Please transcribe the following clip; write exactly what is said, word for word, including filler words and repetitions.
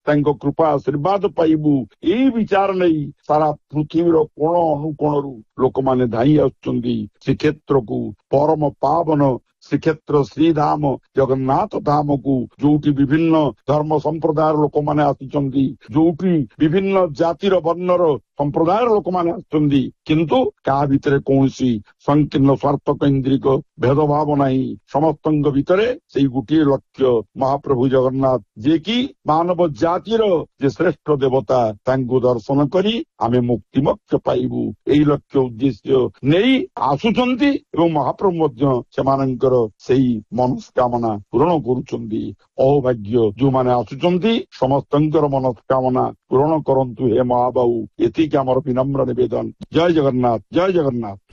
ତାଙ୍କ କୃପା ଆଶୀର୍ବାଦ ପାଇବୁ। ଏଇ ବିଚାର ନେଇ ସାରା ପୃଥିବୀର କୋଣ ଅନୁକୋଣରୁ ଲୋକମାନେ ଧାଇଁ ଆସୁଛନ୍ତି ଶ୍ରୀକ୍ଷେତ୍ରକୁ, ପରମ ପାବନ ଶ୍ରୀକ୍ଷେତ୍ର ଶ୍ରୀଧାମ ଜଗନ୍ନାଥ ଧାମକୁ, ଯୋଉଠି ବିଭିନ୍ନ ଧର୍ମ ସମ୍ପ୍ରଦାୟର ଲୋକମାନେ ଆସିଛନ୍ତି, ଯୋଉଠି ବିଭିନ୍ନ ଜାତିର ବର୍ଣ୍ଣର ସମ୍ପ୍ରଦାୟର ଲୋକମାନେ ଆସୁଛନ୍ତି, କିନ୍ତୁ କାହା ଭିତରେ କୌଣସି ସଂକୀର୍ଣ୍ଣ ସ୍ୱାର୍ଥ କୈନ୍ଦ୍ରିକ ଭେଦଭାବ ନାହିଁ। ସମସ୍ତଙ୍କ ଭିତରେ ସେଇ ଗୋଟିଏ ଲକ୍ଷ୍ୟ, ମହାପ୍ରଭୁ ଜଗନ୍ନାଥ ଯିଏକି ମାନବ ଜାତିର ଯେ ଶ୍ରେଷ୍ଠ ଦେବତା, ତାଙ୍କୁ ଦର୍ଶନ କରି ଆମେ ମୁକ୍ତି ମୋକ୍ଷ ପାଇବୁ। ଏଇ ଲକ୍ଷ୍ୟ ଉଦ୍ଦେଶ୍ୟ ନେଇ ଆସୁଛନ୍ତି ଏବଂ ମହାପ୍ରଭୁ ମଧ୍ୟ ସେମାନଙ୍କର ସେଇ ମନସ୍କାମନା ପୂରଣ କରୁଛନ୍ତି। ଅହୋଭାଗ୍ୟ ଯୋଉମାନେ ଆସୁଛନ୍ତି, ସମସ୍ତଙ୍କର ମନସ୍କାମନା ପୂରଣ କରନ୍ତୁ ହେ ମହାବାହୁ। ଏତିକି ଆମର ବିନମ୍ର ନିବେଦନ। ଜୟ ଜଗନ୍ନାଥ, ଜୟ ଜଗନ୍ନାଥ।